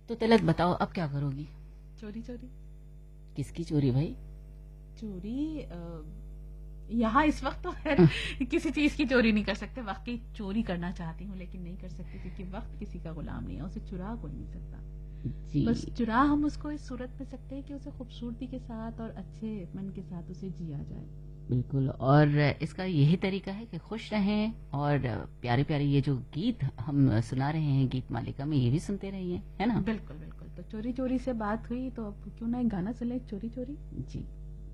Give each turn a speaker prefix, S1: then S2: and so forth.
S1: तो तिलक बताओ अब क्या करोगी?
S2: चोरी चोरी।
S1: किसकी चोरी भाई?
S2: चोरी यहाँ इस वक्त तो खैर किसी चीज की चोरी नहीं कर सकते। वक्त की चोरी करना चाहती हूँ लेकिन नहीं कर सकती क्योंकि वक्त किसी का गुलाम नहीं है, उसे चुरा कोई नहीं सकता। बस
S1: जी
S2: चुरा हम उसको इस सूरत में सकते हैं कि उसे खूबसूरती के साथ और अच्छे मन के साथ उसे जिया जाए।
S1: बिल्कुल। और इसका यही तरीका है कि खुश रहें और प्यारे प्यारे ये जो गीत हम सुना रहे हैं गीत मालिका में, ये भी सुनते रहिए, है ना?
S2: बिल्कुल बिल्कुल। तो चोरी चोरी से बात हुई तो अब क्यों ना एक गाना सुन ले, चोरी चोरी।
S1: जी।